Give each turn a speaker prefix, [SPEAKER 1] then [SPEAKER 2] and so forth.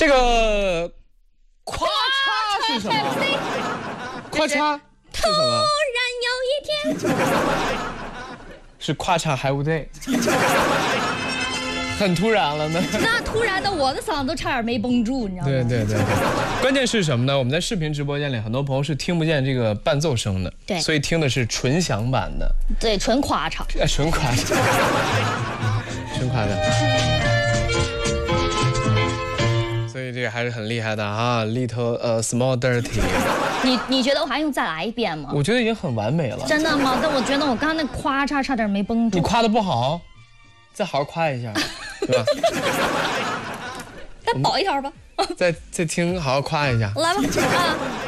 [SPEAKER 1] 这个咔嚓是什么？咔嚓是什么？
[SPEAKER 2] 突然有一天，
[SPEAKER 1] 是咔嚓还不对，很突然了呢。
[SPEAKER 2] 那突然的我的嗓子都差点没绷住，你知道吗？
[SPEAKER 1] 对，关键是什么呢？我们在视频直播间里，很多朋友是听不见这个伴奏声的，
[SPEAKER 2] 对，
[SPEAKER 1] 所以听的是纯享版的，
[SPEAKER 2] 对，纯夸嚓，
[SPEAKER 1] 纯夸嚓，纯夸嚓。所以这个还是很厉害的啊 ，little small dirty。
[SPEAKER 2] 你觉得我还用再来一遍吗？
[SPEAKER 1] 我觉得已经很完美了。
[SPEAKER 2] 真的吗？但我觉得我刚刚那夸嚓差点没绷住。
[SPEAKER 1] 你夸的不好，再好好夸一下，对吧？
[SPEAKER 2] 再保一条吧。
[SPEAKER 1] 再听，好好夸一下。
[SPEAKER 2] 来吧，啊。